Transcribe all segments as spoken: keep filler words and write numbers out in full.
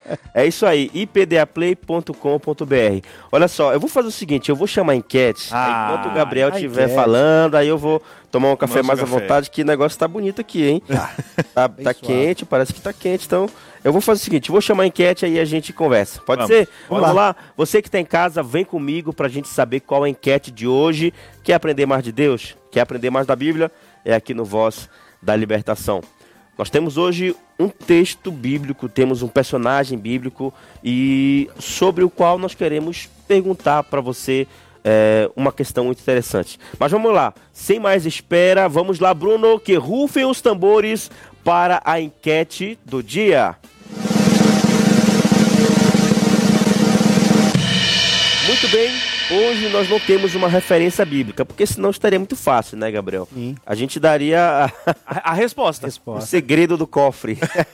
É isso aí, i p d a play ponto com ponto b r. Olha só, eu vou fazer o seguinte, eu vou chamar a enquete, Ah, aí enquanto o Gabriel a estiver enquete. falando, aí eu vou tomar um café Nossa, mais à café. vontade, que o negócio tá bonito aqui, hein? Tá, Tá, bem tá suave. quente, parece que tá quente, então eu vou fazer o seguinte, eu vou chamar a enquete aí a gente conversa. Pode Vamos. ser? Vamos Vamos lá. lá. Você que tá em casa, vem comigo pra gente saber qual é a enquete de hoje. Quer aprender mais de Deus? Quer aprender mais da Bíblia? É aqui no Voz da Libertação. Nós temos hoje um texto bíblico, temos um personagem bíblico e sobre o qual nós queremos perguntar para você é, uma questão muito interessante. Mas vamos lá, sem mais espera, vamos lá, Bruno, que rufem os tambores para a enquete do dia. Muito bem, hoje nós não temos uma referência bíblica, porque senão estaria muito fácil, né, Gabriel? Sim. A gente daria a, A, a resposta. o Resposta. segredo do cofre.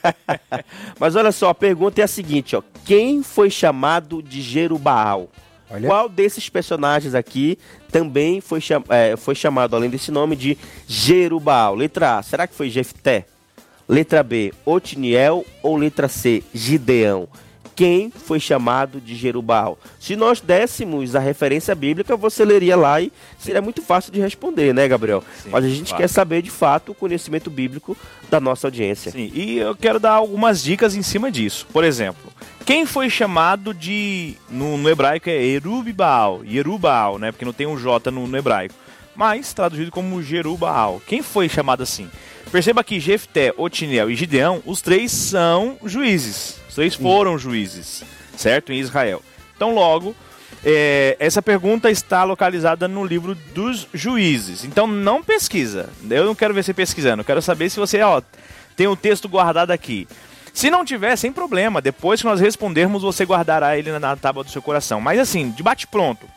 Mas olha só, a pergunta é a seguinte, ó. Quem foi chamado de Jerubaal? Olha. Qual desses personagens aqui também foi, cham é, foi chamado, além desse nome, de Jerubaal? Letra A, será que foi Jefté? Letra B, Otiniel? Ou letra C, Gideão? Quem foi chamado de Jerubaal? Se nós dessemos a referência bíblica, você leria lá e seria muito fácil de responder, né, Gabriel? Sim, Mas a gente claro. quer saber, de fato, o conhecimento bíblico da nossa audiência. Sim, e eu quero dar algumas dicas em cima disso. Por exemplo, quem foi chamado de... No, no hebraico é Erubibaal, Yerubaal, né? Porque não tem um J no, no hebraico. Mas traduzido como Jerubaal. Quem foi chamado assim? Perceba que Jefté, Otiniel e Gideão, os três são juízes. Os três foram juízes, certo? Em Israel. Então, logo, é, essa pergunta está localizada no livro dos juízes. Então, não pesquisa. Eu não quero ver você pesquisando. Eu quero saber se você ó, tem o texto guardado aqui. Se não tiver, sem problema. Depois que nós respondermos, você guardará ele na, na tábua do seu coração. Mas assim, de bate-pronto.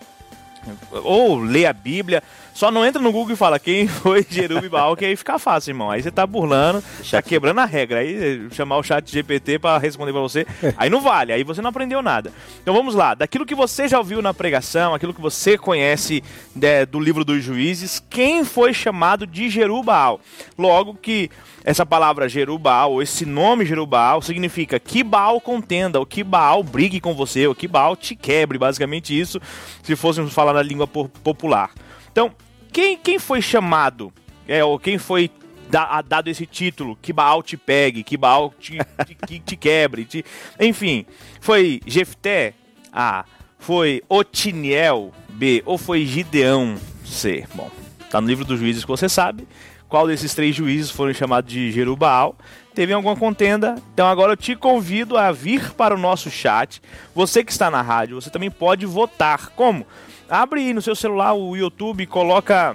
Ou lê a Bíblia, só não entra no Google e fala quem foi Jerubibaal, que aí fica fácil, irmão. Aí você tá burlando, tá quebrando a regra. Aí chamar o chat G P T pra responder pra você, aí não vale, aí você não aprendeu nada. Então vamos lá, daquilo que você já ouviu na pregação, aquilo que você conhece né, do livro dos juízes, quem foi chamado de Jerubaal? Logo que essa palavra Jerubaal, ou esse nome Jerubaal, significa que Baal contenda, ou que Baal brigue com você, ou que Baal te quebre, basicamente isso, se fôssemos falar na língua po- popular. Então, quem, quem foi chamado, é, ou quem foi da, a, dado esse título, que Baal te pegue, que Baal te, te, te, te quebre, te... enfim, foi Jefté, A, foi Otiniel, B, ou foi Gideão, C. Bom, tá no livro dos juízes que você sabe. Qual desses três juízes foram chamados de Jerubaal? Teve alguma contenda? Então agora eu te convido a vir para o nosso chat. Você que está na rádio, você também pode votar. Como? Abre aí no seu celular o YouTube, coloca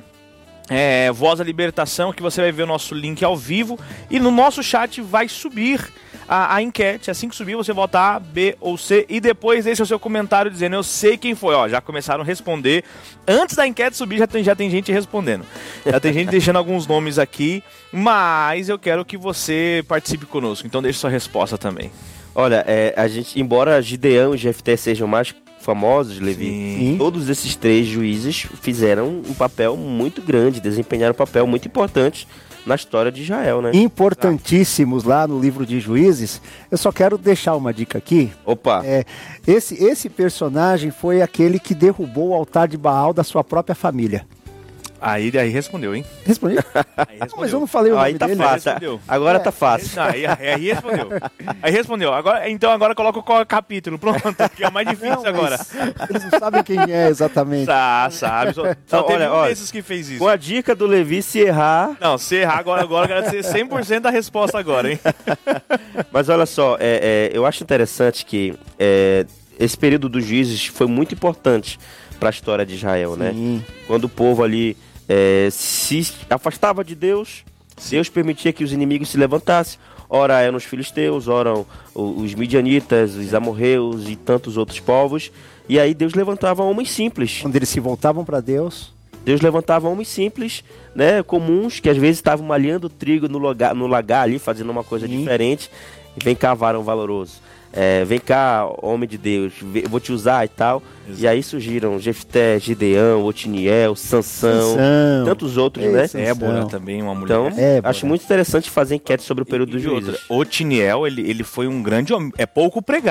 é, Voz da Libertação, que você vai ver o nosso link ao vivo. E no nosso chat vai subir a, a enquete. Assim que subir, você vota A, B ou C. E depois deixa o seu comentário dizendo, eu sei quem foi. Ó, já começaram a responder. Antes da enquete subir, já tem, já tem gente respondendo. Já tem gente deixando alguns nomes aqui. Mas eu quero que você participe conosco. Então deixe sua resposta também. Olha, é, a gente, embora Gideão e Jefté sejam mais famosos, Levi, Sim. todos esses três juízes fizeram um papel muito grande, desempenharam um papel muito importante na história de Israel, né? Importantíssimos lá no livro de Juízes. Eu só quero deixar uma dica aqui. Opa! É, esse, esse personagem foi aquele que derrubou o altar de Baal da sua própria família. Aí, aí respondeu, hein? Respondi? Aí Não, mas eu não falei o nome Aí tá dele. fácil. respondeu. Agora É, tá fácil. Não, aí, aí respondeu. Aí respondeu. Agora, então agora coloca qual capítulo. Pronto, que é o mais difícil Não, agora. mas eles não sabem quem é exatamente. Tá, sabe. Só, só Então, teve olha, um olha, desses que fez isso. Com a dica do Levi, se errar... Não, se errar agora, agora eu quero ser cem por cento da resposta agora, hein? Mas olha só, é, é, eu acho interessante que é, esse período dos juízes foi muito importante para a história de Israel, né? Sim. Quando o povo ali é, se afastava de Deus, Deus permitia que os inimigos se levantassem. Ora eram os filisteus, ora os midianitas, os amorreus e tantos outros povos. E aí Deus levantava homens simples. Quando eles se voltavam para Deus. Deus levantava homens simples, né, comuns, que às vezes estavam malhando trigo no lagar, no lagar ali, fazendo uma coisa Sim. diferente. E vem cá, varão valoroso. É, vem cá, homem de Deus, eu vou te usar e tal. Exato. E aí surgiram Jefté, Gideão, Otiniel, Sansão, Sansão. tantos outros, Ei, né? Sansão. Débora também, uma mulher. Então, É, acho bora. muito interessante fazer enquete sobre o período E- dos e outra, juízes. Otiniel, ele, ele foi um grande homem. É pouco pregado.